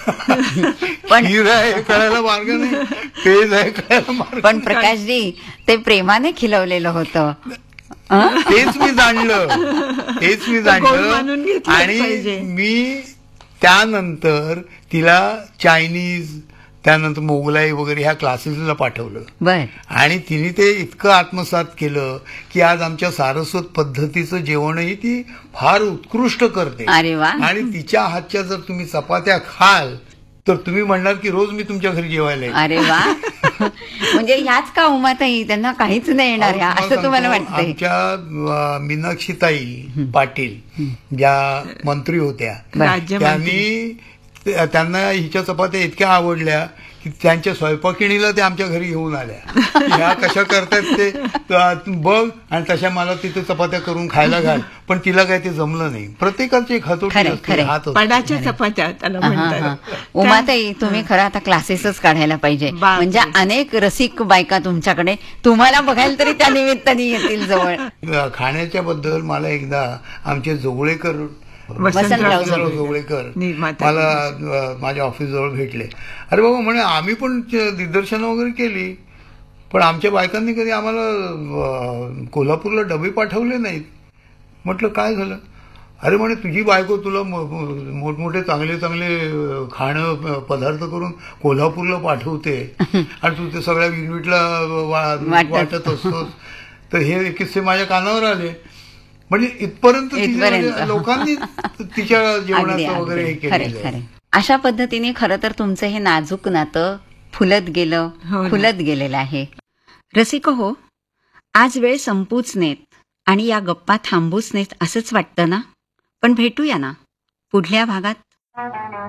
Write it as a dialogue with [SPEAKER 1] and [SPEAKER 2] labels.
[SPEAKER 1] पण
[SPEAKER 2] खीर आहे हे कळायला मार्ग नाही, पेज आहे कळायला मार्ग
[SPEAKER 1] पण
[SPEAKER 2] नाही.
[SPEAKER 1] प्रकाशजी ते प्रेमाने खिलवलेलं होतं.
[SPEAKER 2] तेच मी जाणलं, तेच मी
[SPEAKER 3] गोड मानून
[SPEAKER 2] जाणलं.
[SPEAKER 3] घेतलंच
[SPEAKER 2] आणि
[SPEAKER 3] पाहिजे.
[SPEAKER 2] मी त्यानंतर तिला चायनीज, त्यानंतर मोगलाई वगैरे ह्या क्लासेसला पाठवलं.
[SPEAKER 1] बर.
[SPEAKER 2] आणि तिने ते इतकं आत्मसात केलं की आज आमच्या सारस्वत पद्धतीचं जेवणही ती फार उत्कृष्ट करते.
[SPEAKER 1] अरे वा.
[SPEAKER 2] आणि तिच्या हातच्या जर तुम्ही चपात्या खाल तर तुम्ही म्हणणार की रोज मी तुमच्या घरी जेवायला येईन.
[SPEAKER 1] अरे वा. म्हणजे ह्याच का उमाताई, त्यांना काहीच नाही येणार ह्या, असं तुम्हाला वाटतंय?
[SPEAKER 2] आमच्या मीनाक्षीताई पाटील ज्या मंत्री होत्या,
[SPEAKER 3] राज्यमंत्री.
[SPEAKER 2] त्यांना हिच्या चपात्या इतक्या आवडल्या की त्यांच्या स्वयंपाकिणीला ते आमच्या घरी घेऊन आल्या. ह्या कशा करतात ते बघ, आणि तशा मला तिथे चपात्या करून खायला घाल. पण तिला काय ते जमलं नाही. प्रत्येकाची एक हातोटी
[SPEAKER 1] खरंय,
[SPEAKER 2] असते,
[SPEAKER 1] खरंय.
[SPEAKER 2] हात असतो.
[SPEAKER 3] पडाच्या चपात्या त्याला म्हणतात.
[SPEAKER 1] उमाताई, तुम्ही खरं आता क्लासेसच काढायला पाहिजे.
[SPEAKER 3] बापरे.
[SPEAKER 1] म्हणजे अनेक रसिक बायका तुमच्याकडे तुम्हाला बघायला तरी त्या निमित्ताने येतील जवळ.
[SPEAKER 2] खाण्याच्या बद्दल मला एकदा आमचे जोगळेकर,
[SPEAKER 1] वसंतराव
[SPEAKER 2] जोगळेकर
[SPEAKER 3] निर्माता.
[SPEAKER 2] मला माझ्या ऑफिस जवळ भेटले. अरे बाबा म्हणे, आम्ही पण दिग्दर्शनं वगैरे केली, पण आमच्या बायकांनी कधी आम्हाला कोल्हापूरला डबे पाठवले नाहीत. म्हटलं काय झालं? अरे म्हणे, तुझी बायको तुला मोठमोठे चांगले चांगले खाणं पदार्थ करून कोल्हापूरला पाठवते आणि तू ते सगळ्या युनिटला वाटत असतोस. तर हे किस्से माझ्या कानावर आले. म्हणजे इथपर्यंत लोकांनी तिच्या जेवणाचं वगैरे हे केलेलं आहे.
[SPEAKER 1] अशा पद्धतीने खरं तर तुमचं हे नाजूक नातं फुलत गेलं, फुलत गेलेलं आहे. रसिक हो, आज वेळ संपूच नेत आणि या गप्पा थांबूच नेत असंच वाटतं ना. पण भेटूया ना पुढल्या भागात.